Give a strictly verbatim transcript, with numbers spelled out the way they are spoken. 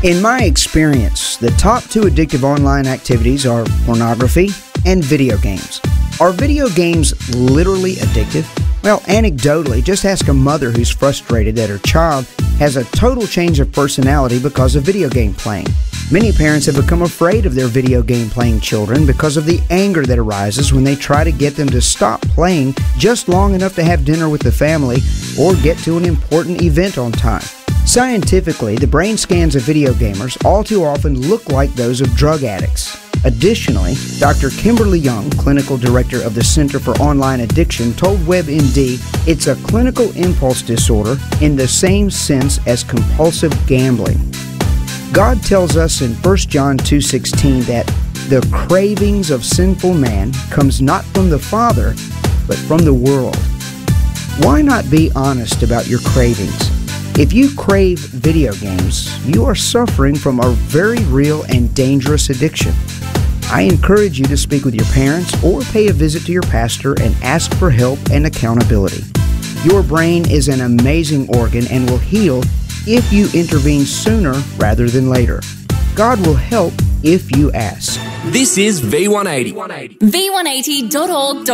In my experience, the top two addictive online activities are pornography and video games. Are video games literally addictive? Well, anecdotally, just ask a mother who's frustrated that her child has a total change of personality because of video game playing. Many parents have become afraid of their video game playing children because of the anger that arises when they try to get them to stop playing just long enough to have dinner with the family or get to an important event on time. Scientifically, the brain scans of video gamers all too often look like those of drug addicts. Additionally, Doctor Kimberly Young, clinical director of the Center for Online Addiction, told WebMD it's a clinical impulse disorder in the same sense as compulsive gambling. God tells us in First John two sixteen that the cravings of sinful man comes not from the Father, but from the world. Why not be honest about your cravings? If you crave video games, you are suffering from a very real and dangerous addiction. I encourage you to speak with your parents or pay a visit to your pastor and ask for help and accountability. Your brain is an amazing organ and will heal if you intervene sooner rather than later. God will help if you ask. This is V one eighty. V one eighty dot org dot